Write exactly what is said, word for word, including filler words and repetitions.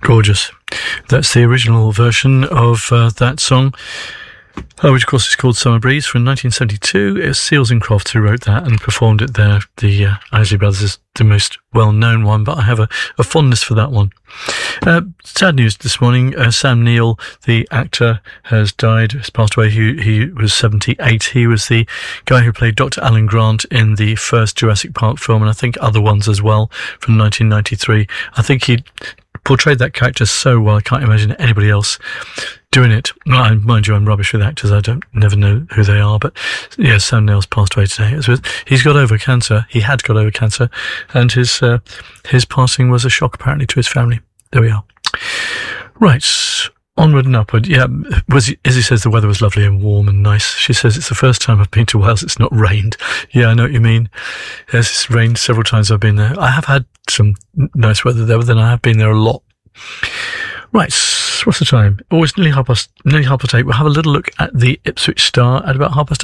Gorgeous. That's the original version of uh, that song, uh, which of course is called Summer Breeze, from nineteen seventy-two. It was Seals and Crofts who wrote that and performed it there. The uh, Isley Brothers is the most well-known one, but I have a, a fondness for that one. Uh, sad news this morning. Uh, Sam Neill, the actor, has died, has passed away. He, he was seventy-eight. He was the guy who played Doctor Alan Grant in the first Jurassic Park film, and I think other ones as well, from nineteen ninety-three. I think he portrayed that character so well, I can't imagine anybody else doing it. Well, mind you, I'm rubbish with actors. I don't never know who they are. But yeah, Sam Neill's passed away today. It was, he's got over cancer. He had got over cancer, and his uh, his passing was a shock apparently to his family. There we are. Right, onward and upward. Yeah, was Izzy says the weather was lovely and warm and nice. She says it's the first time I've been to Wales it's not rained. Yeah, I know what you mean. Yes, it's rained several times I've been there. I have had some nice weather there, but then I have been there a lot. Right, what's the time? Oh, it's nearly half past, nearly half past eight. We'll have a little look at the Ipswich Star at about half past eight.